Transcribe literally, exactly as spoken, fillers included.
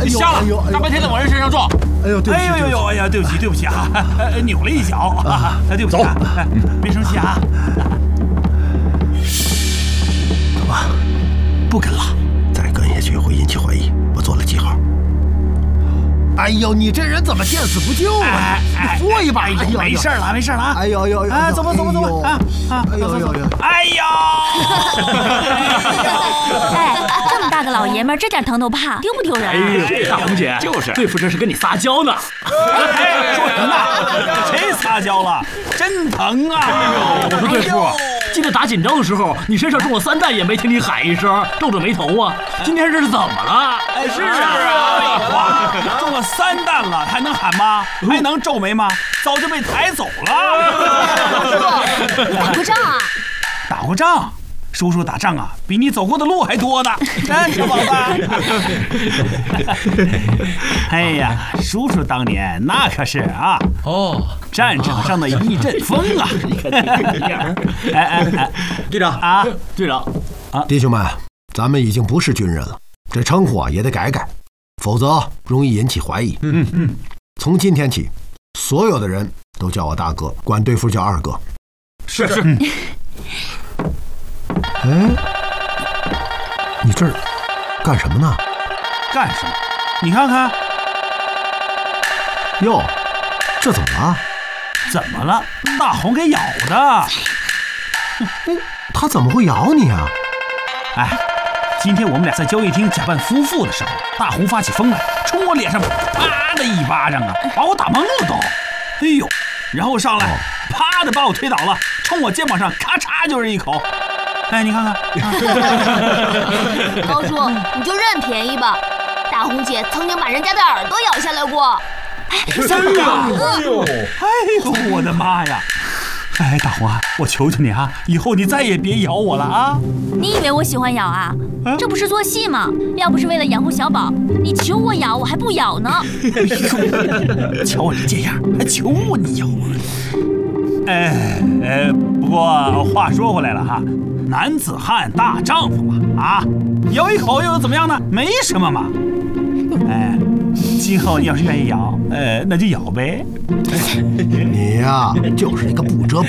你瞎了！大白天的往人身上撞！ 哎呦，对不起！ 哎呦呦哎呀，对不起对不起啊，扭了一脚啊，对不起啊，别生气啊。 走吧， 不跟了， 再跟下去会引起怀疑。我做了记号。哎呦，你这人怎么见死不救啊？你扶我一把！哎呦， 没事了，没事了啊！ 哎呦呦呦！ 啊，走吧走吧走吧！啊啊！ 哎呦呦呦！ 哎呦！ 哎，这么大个老爷们儿，这点疼都怕，丢不丢人？ 哎呦，大红姐， 就是对付这是跟你撒娇呢。 哎，说什么呢？谁撒娇了？真疼啊！ 我说对付，记得打紧仗的时候，你身上中了三弹也没听你喊一声，皱着眉头啊。今天这是怎么了？ 哎，是啊，废话，中了三弹了，还能喊吗？还能皱眉吗？早就被抬走了。 打过仗啊？ 打过仗。叔叔打仗啊，比你走过的路还多呢，真的，宝子。哎呀，叔叔当年那可是啊，哦，战场上的一阵风啊！哎哎哎， 队长啊，队长啊，弟兄们，咱们已经不是军人了，这称呼啊也得改改，否则容易引起怀疑。嗯嗯，从今天起，所有的人都叫我大哥，管对付叫二哥。 是是。 哎，你这儿干什么呢？ 干什么？你看看。 哟，这怎么了？ 怎么了？大红给咬的。 哎，他怎么会咬你啊？ 哎，今天我们俩在交易厅假扮夫妇的时候，大红发起疯来，冲我脸上啪的一巴掌啊，把我打懵了都。哎呦，然后上来啪的把我推倒了，冲我肩膀上咔嚓就是一口。哎，你看看， 高叔，你就认便宜吧。大红姐曾经把人家的耳朵咬下来过。 哎，真的？哎呦，哎呦，我的妈呀！哎，大红啊，我求求你啊，以后你再也别咬我了啊！ 你以为我喜欢咬啊？啊这不是做戏吗？要不是为了养活小宝，你求我咬，我还不咬呢。 哎呦，瞧我这样，还求我你咬我？哎哎，不过话说回来了哈。男子汉大丈夫嘛，啊，咬一口又怎么样呢？没什么嘛。哎，今后你要是愿意咬，呃，那就咬呗。 你呀、啊，就是一个不折